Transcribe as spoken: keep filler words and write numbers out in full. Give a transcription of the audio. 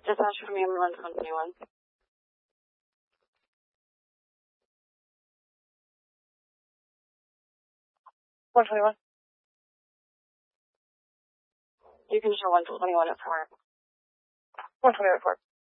Dispatch from ambulance one twenty-one. one twenty-one. You can show one twenty-one at four. one twenty-one at four.